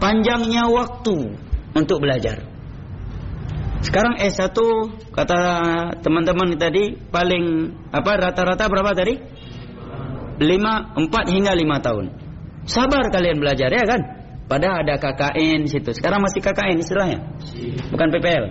panjangnya waktu untuk belajar. Sekarang S1 kata teman-teman tadi paling rata-rata berapa tadi? 4 hingga 5 tahun. Sabar kalian belajar ya kan? Padahal ada KKN situ. Sekarang masih KKN istilahnya. Bukan PPL.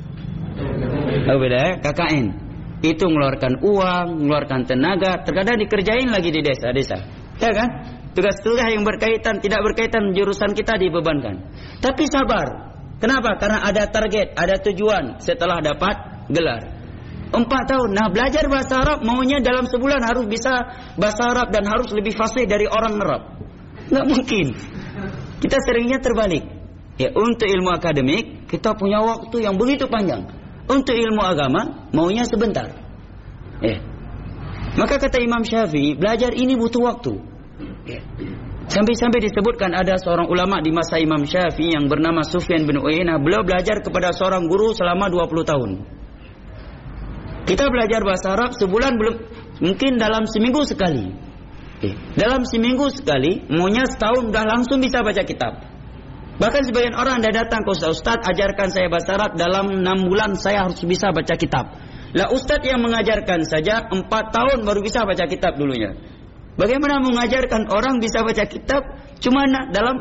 Oh beda ya, KKN. Itu mengeluarkan uang, mengeluarkan tenaga, terkadang dikerjain lagi di desa-desa. Ya kan? Tugas-tugas yang berkaitan, tidak berkaitan jurusan kita dibebankan. Tapi sabar. Kenapa? Karena ada target, ada tujuan setelah dapat gelar. 4 tahun. Nah, belajar bahasa Arab maunya dalam sebulan harus bisa bahasa Arab dan harus lebih fasih dari orang Arab. Nggak mungkin. Kita seringnya terbalik. Ya, untuk ilmu akademik kita punya waktu yang begitu panjang. Untuk ilmu agama maunya sebentar. Ya. Maka kata Imam Syafi'i, belajar ini butuh waktu. Ya. Sampai-sampai disebutkan ada seorang ulama di masa Imam Syafi'i yang bernama Sufyan bin Uyainah. Beliau belajar kepada seorang guru selama 20 tahun. Kita belajar bahasa Arab sebulan belum, mungkin dalam seminggu sekali. Dalam seminggu sekali, maunya setahun sudah langsung bisa baca kitab. Bahkan sebagian orang dah datang ke Ustaz, ajarkan saya bahasa Arab dalam 6 bulan saya harus bisa baca kitab. Lah Ustaz yang mengajarkan saja 4 tahun baru bisa baca kitab dulunya. Bagaimana mengajarkan orang bisa baca kitab cuma dalam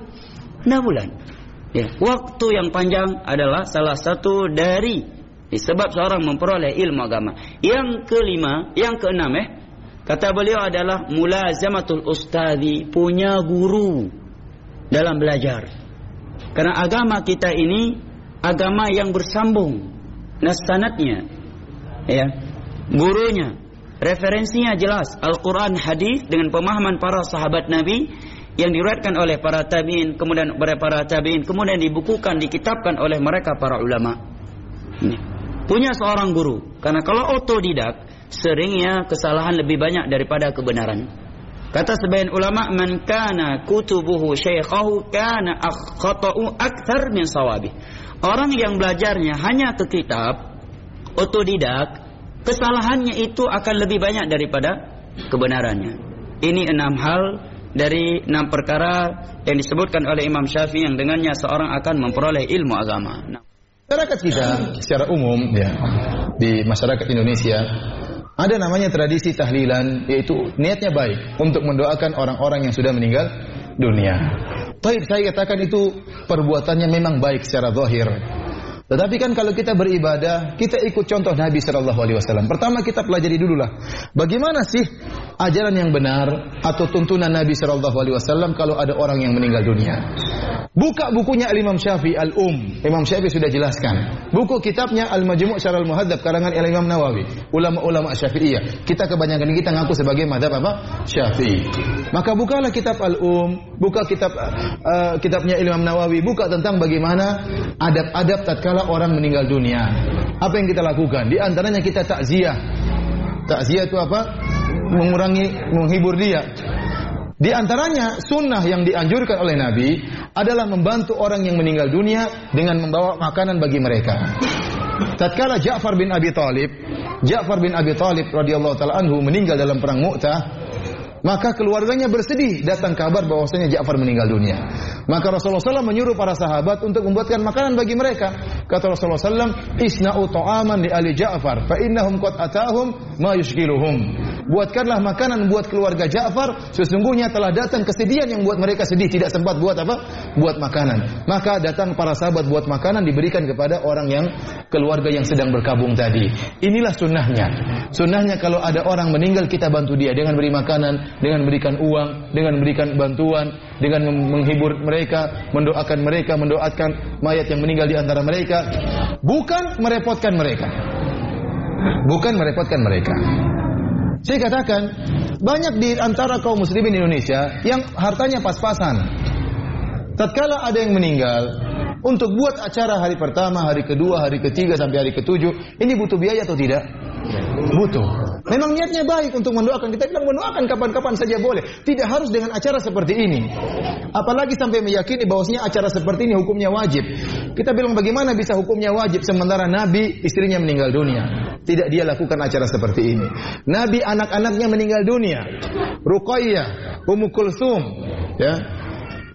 6 bulan? Ya, waktu yang panjang adalah salah satu dari sebab seorang memperoleh ilmu agama. Yang kelima, yang keenam kata beliau adalah mulazamatul ustadzi, punya guru dalam belajar. Karena agama kita ini agama yang bersambung, nasanatnya, ya, gurunya, referensinya jelas, Al-Quran, hadis dengan pemahaman para sahabat Nabi yang diriwayatkan oleh para tabi'in, kemudian para tabi'in, kemudian dibukukan, dikitabkan oleh mereka para ulama. Ini. Punya seorang guru, karena kalau otodidak seringnya kesalahan lebih banyak daripada kebenaran. Kata sebagian ulama, man kana kutubuhu syaikhahu kana akhata'u akthar min sawabi. Orang yang belajarnya hanya ke kitab, otodidak, kesalahannya itu akan lebih banyak daripada kebenarannya. Ini 6 hal dari 6 perkara yang disebutkan oleh Imam Syafi'i yang dengannya seorang akan memperoleh ilmu agama. Masyarakat kita secara umum ya, di masyarakat Indonesia ada namanya tradisi tahlilan, yaitu niatnya baik untuk mendoakan orang-orang yang sudah meninggal dunia. Baik, saya katakan itu perbuatannya memang baik secara zahir. Tetapi kan kalau kita beribadah, kita ikut contoh Nabi SAW. Pertama kita pelajari dululah, bagaimana sih ajaran yang benar atau tuntunan Nabi SAW kalau ada orang yang meninggal dunia. Buka bukunya Imam Syafi'i Imam Syafi'i sudah jelaskan. Buku kitabnya Al-Majmu' Syarh Al-Muhadzab karangan Imam Nawawi. Ulama-ulama Syafi'iyah. Kita kebanyakan kita ngaku sebagai mazhab Syafi'i. Maka bukalah kitab buka kitabnya Imam Nawawi, buka tentang bagaimana adab-adab tatkala orang meninggal dunia. Apa yang kita lakukan? Di antaranya kita takziah. Takziah itu apa? Menghibur dia. Di antaranya sunnah yang dianjurkan oleh Nabi adalah membantu orang yang meninggal dunia dengan membawa makanan bagi mereka. Tatkala Ja'far bin Abi Thalib radhiyallahu taala anhu meninggal dalam perang Mu'tah, maka keluarganya bersedih, datang kabar bahwasanya Ja'far meninggal dunia. Maka Rasulullah SAW menyuruh para sahabat untuk membuatkan makanan bagi mereka. Kata Rasulullah SAW, isna'u ta'aman li ali Ja'far, fa innahum qad atahum ma yushkiluhum. Buatkanlah makanan buat keluarga Ja'far, sesungguhnya telah datang kesedihan yang buat mereka sedih, tidak sempat buat buat makanan. Maka datang para sahabat buat makanan, diberikan kepada orang yang keluarga yang sedang berkabung tadi. Inilah sunnahnya. Sunnahnya kalau ada orang meninggal, kita bantu dia dengan beri makanan, dengan memberikan uang, dengan memberikan bantuan, dengan menghibur mereka, mendoakan mayat yang meninggal di antara mereka, bukan merepotkan mereka. Saya katakan, banyak di antara kaum muslimin Indonesia yang hartanya pas-pasan. Tatkala ada yang meninggal, untuk buat acara hari pertama, hari kedua, hari ketiga sampai hari ketujuh, ini butuh biaya atau tidak? Butuh. Memang niatnya baik untuk mendoakan. Kita bilang mendoakan kapan-kapan saja boleh. Tidak harus dengan acara seperti ini. Apalagi sampai meyakini bahwasanya acara seperti ini hukumnya wajib. Kita bilang bagaimana bisa hukumnya wajib sementara Nabi istrinya meninggal dunia. Tidak dia lakukan acara seperti ini. Nabi anak-anaknya meninggal dunia. Ruqayyah, Ummu Kulsum, ya.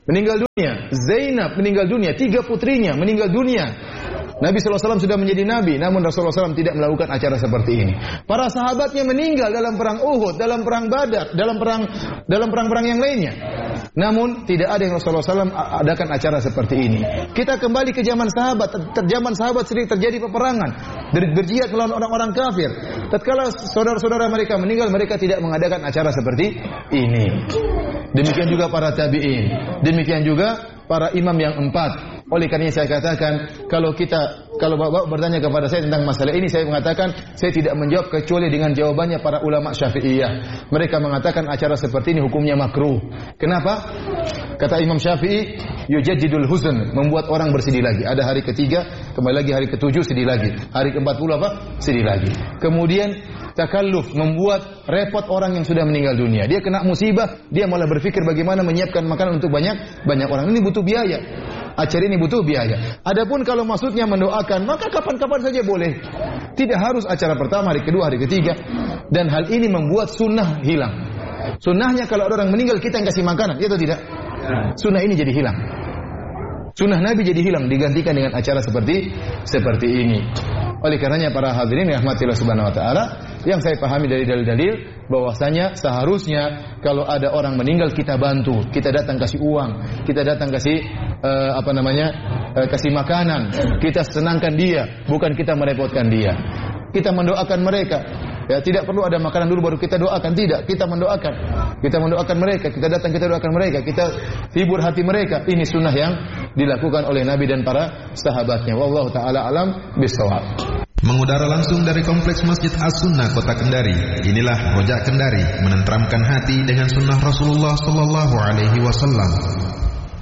meninggal dunia. Zainab meninggal dunia. 3 putrinya meninggal dunia. Nabi SAW sudah menjadi Nabi, namun Rasulullah SAW tidak melakukan acara seperti ini. Para sahabatnya meninggal dalam perang Uhud, dalam perang Badar, dalam perang-perang yang lainnya. Namun tidak ada yang Rasulullah SAW adakan acara seperti ini. Kita kembali ke zaman sahabat. Zaman sahabat sering terjadi peperangan, berjihad melawan orang-orang kafir. Tatkala saudara-saudara mereka meninggal, mereka tidak mengadakan acara seperti ini. Demikian juga para tabi'in. Demikian juga para imam yang 4. Oleh karena saya katakan, kalau Bapak bertanya kepada saya tentang masalah ini, saya mengatakan saya tidak menjawab kecuali dengan jawabannya para ulama Syafi'iyah. Mereka mengatakan acara seperti ini hukumnya makruh. Kenapa? Kata Imam Syafi'i, yujaddidul huzn, membuat orang bersedih lagi. Ada hari ketiga, kembali lagi hari ke-7 sedih lagi. Hari ke-40 apa? Sedih lagi. Kemudian takalluf, membuat repot orang yang sudah meninggal dunia. Dia kena musibah, dia malah berpikir bagaimana menyiapkan makanan untuk banyak orang. Ini butuh biaya. Acara ini butuh biaya. Adapun kalau maksudnya mendoakan, maka kapan-kapan saja boleh. Tidak harus acara pertama, hari kedua, hari ketiga. Dan hal ini membuat sunnah hilang. Sunnahnya kalau ada orang meninggal kita yang kasih makanan, ya atau tidak? Sunnah ini jadi hilang. Sunnah Nabi jadi hilang, digantikan dengan acara seperti ini. Oleh karenanya para hadirin rahmatillah subhanahu wa ta'ala, yang saya pahami dari dalil-dalil bahwasanya seharusnya kalau ada orang meninggal kita bantu, kita datang kasih uang, kita datang kasih kasih makanan, kita senangkan dia, bukan kita merepotkan dia. Kita mendoakan mereka. Ya, tidak perlu ada makanan dulu baru kita doakan, tidak. Kita mendoakan. Kita mendoakan mereka, kita datang kita doakan mereka, kita hibur hati mereka. Ini sunnah yang dilakukan oleh Nabi dan para sahabatnya. Wallahu taala alam bisawab. Mengudara langsung dari Kompleks Masjid As-Sunnah Kota Kendari. Inilah Rojak Kendari, menenteramkan hati dengan sunnah Rasulullah sallallahu alaihi wasallam.